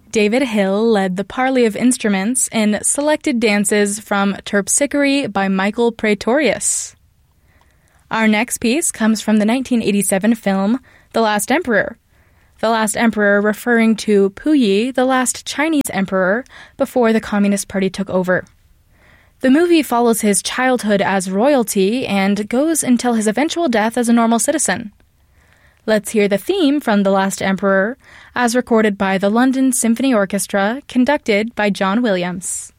David Hill led the parley of instruments in selected dances from Terpsichore by Michael Praetorius. Our next piece comes from the 1987 film The Last Emperor. The Last Emperor referring to Puyi, the last Chinese emperor, before the Communist Party took over. The movie follows his childhood as royalty and goes until his eventual death as a normal citizen. Let's hear the theme from The Last Emperor, as recorded by the London Symphony Orchestra, conducted by John Williams.